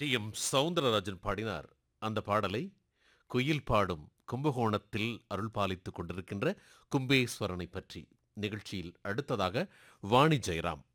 TM. Soundararajan பாடினார். அந்த பாடலை குயில் பாடும் கும்பகோணத்தில் அருள் பாலித்துக் கொண்டிருக்கின்ற கும்பேஸ்வரனை பற்றி நிகழ்ச்சியில் அடுத்ததாக வாணி ஜெயராம்